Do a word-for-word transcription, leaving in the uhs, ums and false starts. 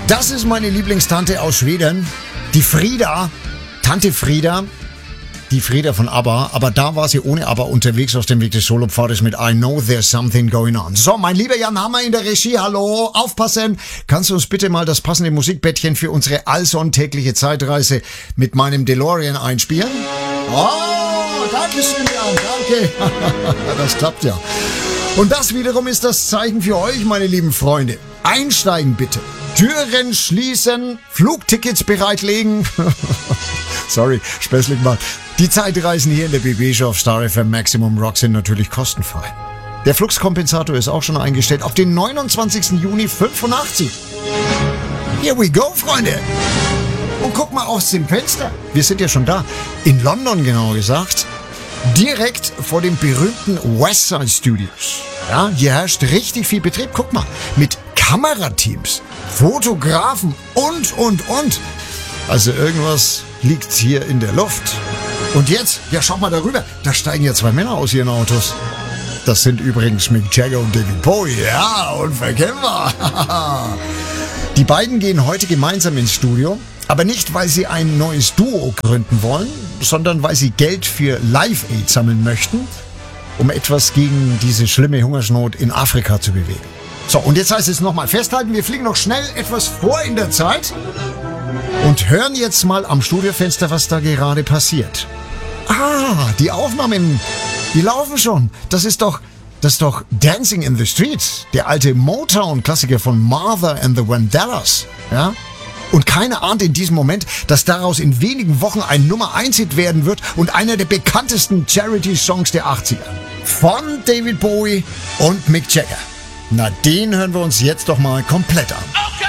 Das ist meine Lieblingstante aus Schweden, die Frida, Tante Frida. Die Frida von ABBA, aber da war sie ohne ABBA unterwegs auf dem Weg des Solopfades mit I Know There's Something Going On. So, mein lieber Jan Hammer in der Regie, hallo, aufpassen. Kannst du uns bitte mal das passende Musikbettchen für unsere allsonntägliche Zeitreise mit meinem DeLorean einspielen? Oh, danke schön, Jan, danke. Das klappt ja. Und das wiederum ist das Zeichen für euch, meine lieben Freunde. Einsteigen bitte. Türen schließen, Flugtickets bereitlegen. Sorry, späßlich mal. Die Zeitreisen hier in der B B-Show auf Star F M Maximum Rock sind natürlich kostenfrei. Der Fluxkompensator ist auch schon eingestellt auf den neunundzwanzigsten Juni fünfundachtzig. Here we go, Freunde. Und guck mal aus dem Fenster. Wir sind ja schon da. In London, genauer gesagt. Direkt vor den berühmten Westside Studios. Ja, hier herrscht richtig viel Betrieb. Guck mal, mit Kamerateams, Fotografen und, und, und. Also irgendwas liegt hier in der Luft. Und jetzt, ja, schau mal darüber, da steigen ja zwei Männer aus ihren Autos. Das sind übrigens Mick Jagger und David Bowie. Ja, unverkennbar. Die beiden gehen heute gemeinsam ins Studio, aber nicht, weil sie ein neues Duo gründen wollen, sondern weil sie Geld für Live Aid sammeln möchten, um etwas gegen diese schlimme Hungersnot in Afrika zu bewegen. So, und jetzt heißt es nochmal festhalten, wir fliegen noch schnell etwas vor in der Zeit und hören jetzt mal am Studiofenster, was da gerade passiert. Ah, die Aufnahmen, die laufen schon. Das ist doch, das ist doch Dancing in the Streets, der alte Motown-Klassiker von Martha and the Vandellas, ja? Und keiner ahnt in diesem Moment, dass daraus in wenigen Wochen ein Nummer eins Hit werden wird und einer der bekanntesten Charity-Songs der achtziger. Von David Bowie und Mick Jagger. Na, den hören wir uns jetzt doch mal komplett an.